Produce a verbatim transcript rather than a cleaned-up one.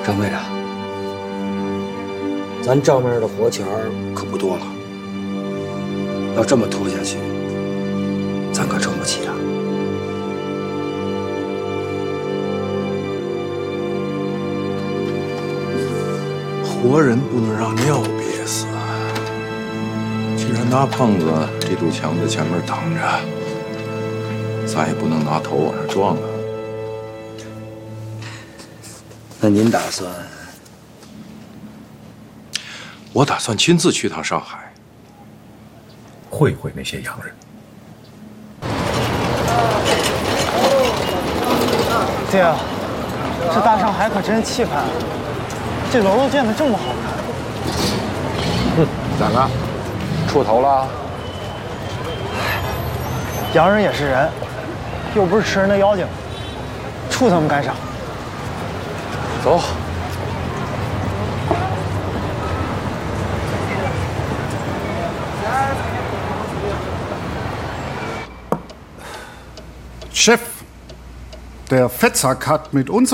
张会长，咱账面的活钱可不多了，要这么拖下去，咱可撑不起啊！ 活人不能让尿憋死。既然拿胖子这堵墙在前面挡着，咱也不能拿头往上撞啊。 那您打算？ 我打算亲自去趟上海，会会那些洋人。 爹啊，这大上海可真气派，这楼都建得这么好看。 哼，咋了？出头了？ 洋人也是人，又不是吃人的妖精，触他们干啥？ 走。 Chef, der Fettsack hat mit uns